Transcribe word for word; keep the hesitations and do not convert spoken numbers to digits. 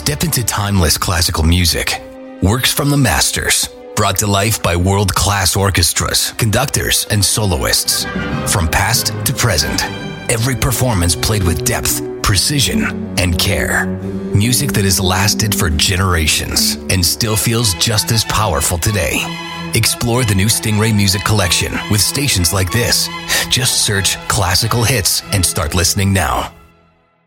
Step into timeless classical music. Works from the masters, brought to life by world-class orchestras, conductors, and soloists. From past to present, every performance played with depth, precision, and care. Music that has lasted for generations and still feels just as powerful today. Explore the new Stingray Music Collection with stations like this. Just search classical hits and start listening now.